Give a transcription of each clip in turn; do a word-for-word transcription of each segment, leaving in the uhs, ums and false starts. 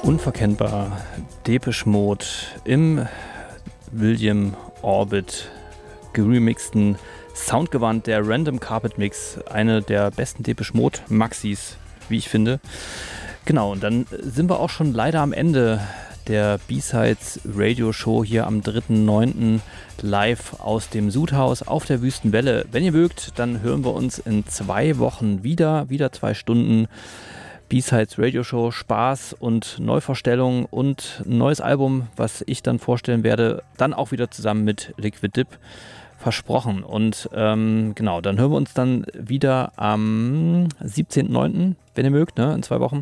Unverkennbar, Depeche Mode im William Orbit geremixten Soundgewand, der Random Carpet Mix, eine der besten Depeche Mode Maxis, wie ich finde. Genau, und dann sind wir auch schon leider am Ende der B-Sides Radio Show hier am dritten neunten live aus dem Sudhaus auf der Wüstenwelle. Wenn ihr mögt, dann hören wir uns in zwei Wochen wieder, wieder zwei Stunden B-Sides Radio Show, Spaß und Neuvorstellungen und ein neues Album, was ich dann vorstellen werde, dann auch wieder zusammen mit Liquid Dip, versprochen. Und ähm, genau, dann hören wir uns dann wieder am siebzehnten neunten, wenn ihr mögt, ne, in zwei Wochen.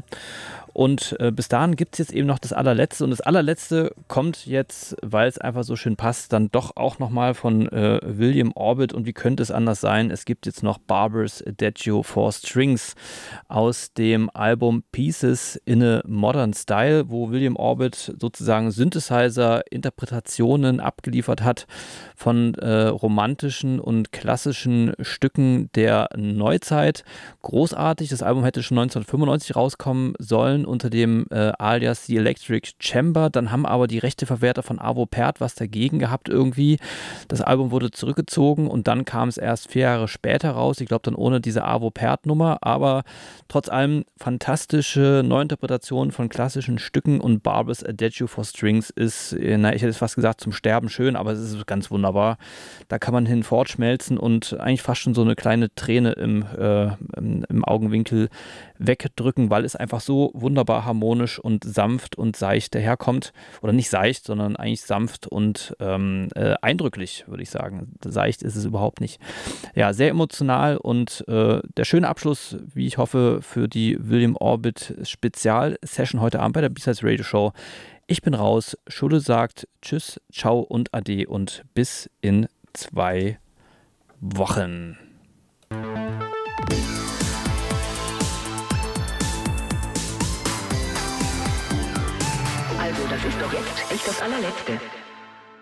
Und äh, bis dahin gibt es jetzt eben noch das Allerletzte. Und das Allerletzte kommt jetzt, weil es einfach so schön passt, dann doch auch nochmal von äh, William Orbit. Und wie könnte es anders sein? Es gibt jetzt noch Barber's Adagio for Strings aus dem Album Pieces in a Modern Style, wo William Orbit sozusagen Synthesizer-Interpretationen abgeliefert hat von äh, romantischen und klassischen Stücken der Neuzeit. Großartig. Das Album hätte schon neunzehnhundertfünfundneunzig rauskommen sollen unter dem äh, Alias The Electric Chamber. Dann haben aber die Rechteverwerter von Arvo Pärt was dagegen gehabt irgendwie. Das Album wurde zurückgezogen und dann kam es erst vier Jahre später raus. Ich glaube dann ohne diese Arvo Pärt-Nummer, aber trotz allem fantastische Neuinterpretationen von klassischen Stücken und Barber's Adagio for Strings ist, na, ich hätte es fast gesagt, zum Sterben schön, aber es ist ganz wunderbar. Da kann man hin fortschmelzen und eigentlich fast schon so eine kleine Träne im, äh, im, im Augenwinkel wegdrücken, weil es einfach so wunderbar harmonisch und sanft und seicht daherkommt. Oder nicht seicht, sondern eigentlich sanft und ähm, äh, eindrücklich, würde ich sagen. Seicht ist es überhaupt nicht. Ja, sehr emotional und äh, der schöne Abschluss, wie ich hoffe, für die William Orbit Spezial-Session heute Abend bei der B-Sides Radio Show. Ich bin raus. Schule sagt Tschüss, Ciao und Ade und bis in zwei Wochen. Also, das ist doch jetzt echt das Allerletzte.